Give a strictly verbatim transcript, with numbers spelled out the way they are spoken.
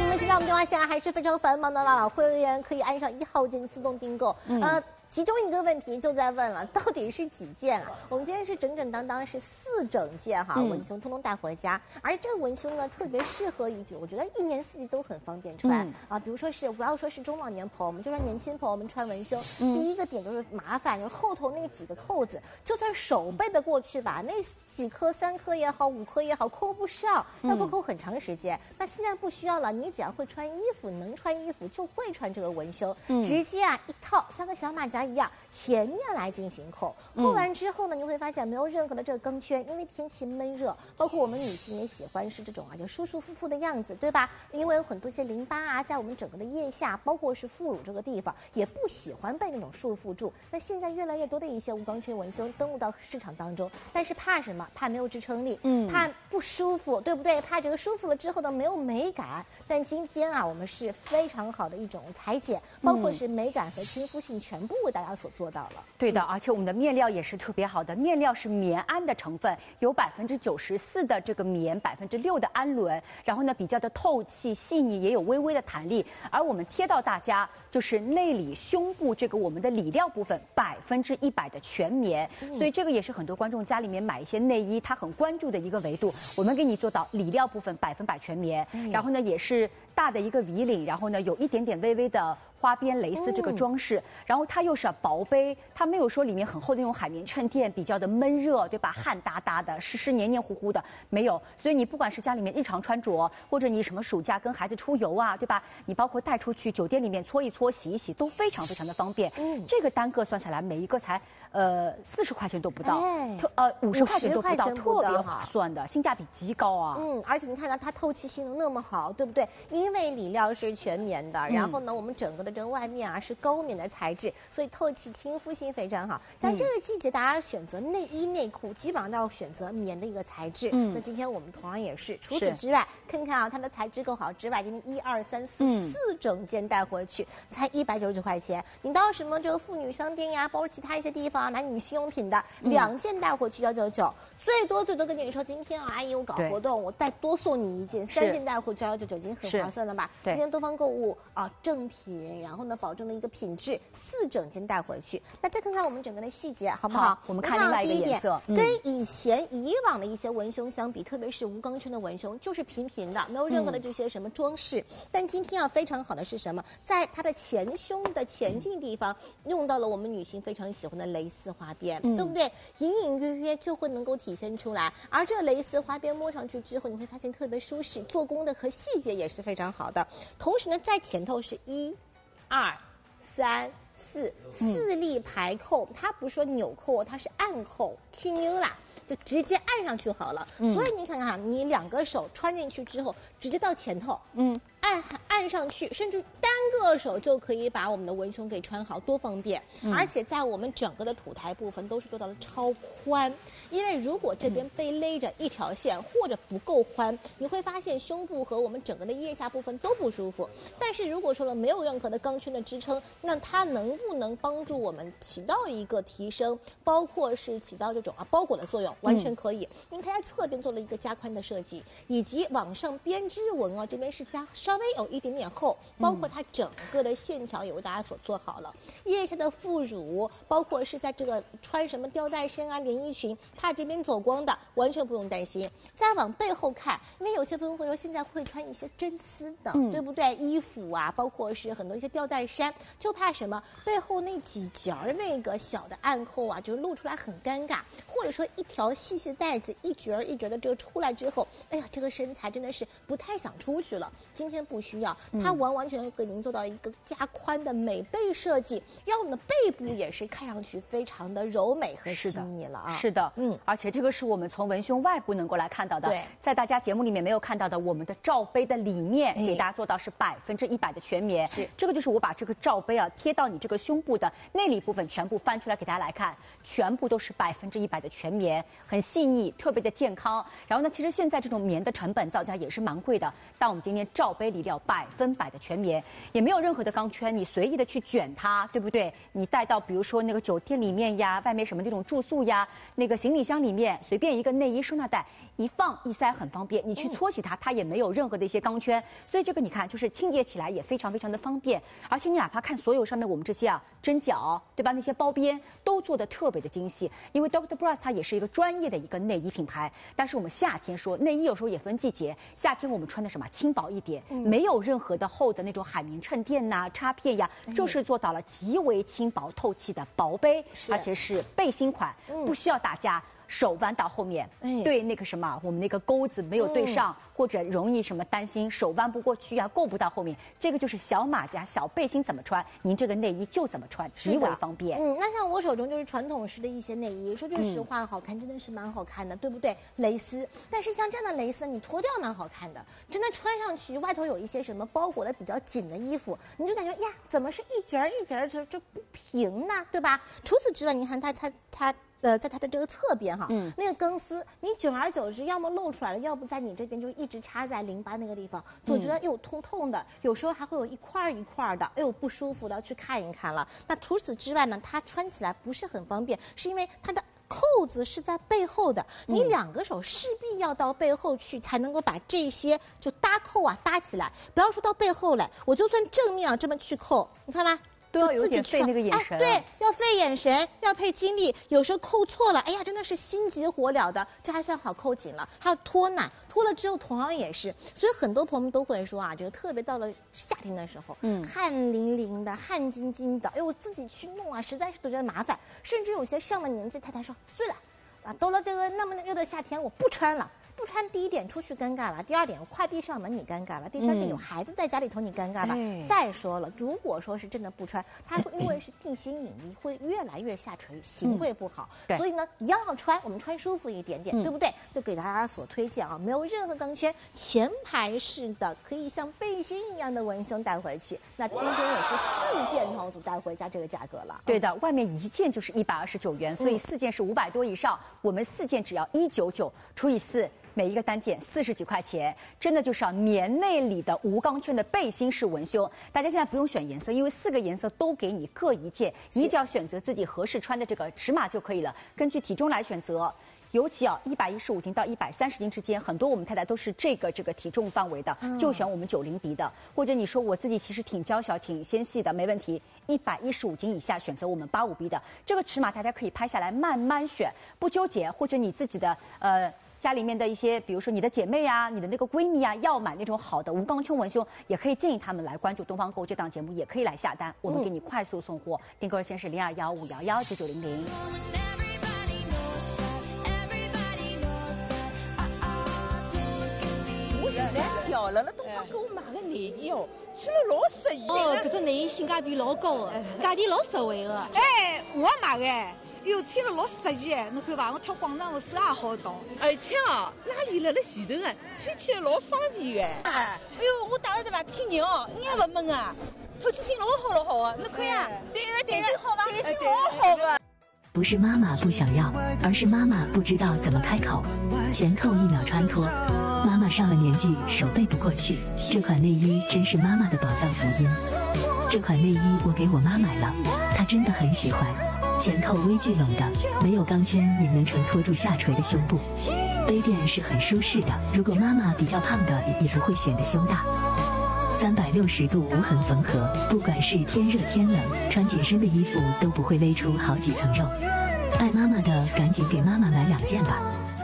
们现在我们电话线还是非常繁忙的了，会员可以按上一号键自动订购。嗯、呃，其中一个问题就在问了，到底是几件啊？我们今天是整整当当是四整件哈，文胸通通带回家，而这个文胸呢特别适合于，我觉得一年四季都很方便穿、嗯、啊。比如说是不要说是中老年朋友们，就算年轻朋友们穿文胸，嗯、第一个点就是麻烦，就是后头那几个扣子，就算手背的过去吧，那几颗三颗也好，五颗也好，扣不上，要多扣很长时间。嗯、那现在不需要了，你只要会穿衣服，能穿衣服就会穿这个文胸，嗯、直接啊一套像个小马甲一样，前面来进行扣。扣完之后呢，你会发现没有任何的这个钢圈，因为天气闷热，包括我们女性也喜欢是这种啊，就舒舒服服的样子，对吧？因为有很多些淋巴啊，在我们整个的腋下，包括是副乳这个地方，也不喜欢被那种束缚住。那现在越来越多的一些无钢圈文胸登陆到市场当中，但是怕什么？怕没有支撑力，嗯，怕不舒服，对不对？怕这个舒服了之后呢，没有美感。但今天啊，我们是非常好的一种裁剪，包括是美感和亲肤性全部为大家所做到了。 对的，而且我们的面料也是特别好的，面料是棉胺的成分，有百分之九十四的这个棉，百分之六的氨纶，然后呢比较的透气细腻，也有微微的弹力。而我们贴到大家就是内里胸部这个我们的里料部分百分之一百的全棉，嗯、所以这个也是很多观众家里面买一些内衣他很关注的一个维度，我们给你做到里料部分百分百全棉，嗯、然后呢也是大的一个 V 领，然后呢有一点点微微的花边蕾丝这个装饰，嗯、然后它又是薄杯，它没有说里面很厚的那种海绵衬垫，比较的闷热，对吧？汗哒哒的，湿湿黏黏糊糊的，没有。所以你不管是家里面日常穿着，或者你什么暑假跟孩子出游啊，对吧？你包括带出去酒店里面搓一搓、洗一洗，都非常非常的方便。嗯，这个单个算下来，每一个才呃四十块钱都不到，哎、特呃五十块钱都不到，特别划算的，性价比极高啊。 嗯，而且你看到它透气性能那么好，对不对？因为里料是全棉的，然后呢，我们整个的这个外面啊是高棉的材质，所以透气亲肤性非常好。像这个季节，大家选择内衣内裤，基本上都要选择棉的一个材质。嗯，那今天我们同样也是。除此之外，看看啊，它的材质够好之外，今天一二三四四整件带回去，才一百九十九块钱。你到什么这个妇女商店呀，包括其他一些地方啊，买女性用品的，两件带回去幺九九。最多最多跟你说，今天啊，阿姨我搞活动，我带多送你一件，三件带回去幺九九，已经很划算了吧？今天多方购物啊，正品，然后呢，保证了一个品质，四整件带回去。那再看看我们整个的细节，好不好？ 好，我们看另外一个颜色， 嗯、跟以前以往的一些文胸相比，特别是无钢圈的文胸，就是平平的，没有任何的这些什么装饰。嗯、但今天啊，非常好的是什么？在它的前胸的前进地方，用到了我们女性非常喜欢的蕾丝花边，嗯、对不对？隐隐约约就会能够体现出来。而这个蕾丝花边摸上去之后，你会发现特别舒适，做工的和细节也是非常好的。同时呢，在前头是一、二、三。四四粒排扣，嗯、它不是说纽扣，它是按扣，轻妞啦，就直接按上去好了。嗯、所以你看看，你两个手穿进去之后，直接到前头，嗯，按按上去，甚至单个手就可以把我们的文胸给穿好，多方便。嗯、而且在我们整个的土台部分都是做到了超宽，因为如果这边被勒着一条线或者不够宽，你会发现胸部和我们整个的腋下部分都不舒服。但是如果说了没有任何的钢圈的支撑，那它能不能帮助我们起到一个提升，包括是起到这种啊包裹的作用，完全可以。嗯、您看它侧边做了一个加宽的设计，以及往上编织纹啊，这边是加稍微有一点点厚，包括它整个的线条也为大家所做好了。腋下的副乳，包括是在这个穿什么吊带衫啊、连衣裙，怕这边走光的，完全不用担心。再往背后看，因为有些朋友会说现在会穿一些真丝的，嗯、对不对？衣服啊，包括是很多一些吊带衫，就怕什么？背后那几节儿那个小的暗扣啊，就是露出来很尴尬，或者说一条细细带子一节儿一节的这个出来之后，哎呀，这个身材真的是不太想出去了。今天不需要，它完完全全给您做到一个加宽的美背设计，让我们的背部也是看上去非常的柔美和细腻了啊。 是的，嗯，而且这个是我们从文胸外部能够来看到的， 对， 在大家节目里面没有看到的，我们的罩杯的里面给大家做到是百分之一百的全棉， 是这个就是我把这个罩杯啊贴到你这个胸部的内里部分全部翻出来给大家来看，全部都是百分之一百的全棉，很细腻，特别的健康。然后呢，其实现在这种棉的成本造价也是蛮贵的，但我们今天罩杯里料百分百的全棉，也没有任何的钢圈，你随意的去卷它，对不对？你带到比如说那个酒店里面呀，外面什么那种住宿呀，那个行李箱里面随便一个内衣收纳袋， 一放一塞很方便，你去搓洗它，它也没有任何的一些钢圈，所以这个你看就是清洁起来也非常非常的方便。而且你哪怕看所有上面我们这些啊针脚，对吧？那些包边都做的特别的精细，因为 Doctor Bras 它也是一个专业的一个内衣品牌。但是我们夏天说内衣有时候也分季节，夏天我们穿的什么轻薄一点，嗯、没有任何的厚的那种海绵衬垫呐、插片呀，嗯、就是做到了极为轻薄透气的薄杯，而且是背心款，嗯、不需要打架。手弯到后面，哎、对那个什么，我们那个钩子没有对上，嗯、或者容易什么担心手弯不过去啊，够不到后面，这个就是小马甲、小背心怎么穿，您这个内衣就怎么穿，极为方便。 嗯，那像我手中就是传统式的一些内衣，说句实话，好看真的是蛮好看的，对不对？蕾丝，但是像这样的蕾丝，你脱掉蛮好看的，真的穿上去外头有一些什么包裹的比较紧的衣服，你就感觉呀，怎么是一节儿一节儿就就不平呢，对吧？除此之外，你看它它它。呃，在它的这个侧边哈，嗯，那个钢丝，你久而久之，要么露出来了，要不在你这边就一直插在淋巴那个地方，总觉得又痛痛的，有时候还会有一块一块的，哎呦不舒服的，要去看一看了。那除此之外呢，它穿起来不是很方便，是因为它的扣子是在背后的，你两个手势必要到背后去，才能够把这些就搭扣啊搭起来。不要说到背后来，我就算正面啊这么去扣，你看吧。 都要有点费那个眼神、啊哎，对，要费眼神，要费精力，有时候扣错了，哎呀，真的是心急火燎的。这还算好扣紧了，还有脱奶，脱了之后同样也是。所以很多朋友们都会说啊，这个特别到了夏天的时候，嗯，汗淋淋的，汗津津的，哎呦，我自己去弄啊，实在是都觉得麻烦。甚至有些上了年纪太太说，算了，啊，到了这个那么热的夏天，我不穿了。不穿，第一点出去尴尬了，第二点快递上门你尴尬了，第三点有孩子在家里头你尴尬了。嗯、再说了，如果说是真的不穿，它会因为是定心引力，会越来越下垂，行为不好。嗯、所以呢，一样要穿，我们穿舒服一点点，嗯、对不对？就给大家所推荐啊，没有任何钢圈，前排式的，可以像背心一样的文胸带回去。那今天也是四件套组带回家这个价格了。 对的，外面一件就是一百二十九元，所以四件是五百多以上，嗯、我们四件只要一九九除以四。每一个单件四十几块钱，真的就是要棉内里的无钢圈的背心式文胸。大家现在不用选颜色，因为四个颜色都给你各一件，你只要选择自己合适穿的这个尺码就可以了，根据体重来选择。尤其啊，一百一十五斤到一百三十斤之间，很多我们太太都是这个这个体重范围的，嗯、就选我们九零鼻的。或者你说我自己其实挺娇小、挺纤细的，没问题。一百一十五斤以下选择我们八五 B 的这个尺码，大家可以拍下来慢慢选，不纠结。或者你自己的呃。家里面的一些，比如说你的姐妹啊，你的那个闺蜜啊，要买那种好的无钢圈文胸，也可以建议他们来关注东方购这档节目，也可以来下单，我们给你快速送货。订购热线是零二幺五幺幺九九零零。 我现在跳了，那东方给我买个内衣哦，去了老十亿。 哦，搿只内衣性价比老高的，价钿老实惠的。 哎，我买的。哟，穿了老适宜，侬看吧，我跳广场舞手也好动，而且啊，拉链辣辣前头啊，穿起来老方便的。哎呦，我打了对吧？天热哦，一眼不闷啊，透气性老好老好啊，侬看呀，对个对个，好吧，对性老好吧。 不是妈妈不想要，而是妈妈不知道怎么开口。前扣一秒穿脱，妈妈上了年纪手背不过去，这款内衣真是妈妈的宝藏福音。这款内衣我给我妈买了，她真的很喜欢。前扣微聚拢的，没有钢圈也能承托住下垂的胸部，杯垫是很舒适的，如果妈妈比较胖的也不会显得胸大。三百六十度无痕缝合，不管是天热天冷，穿紧身的衣服都不会勒出好几层肉。爱妈妈的赶紧给妈妈买两件吧。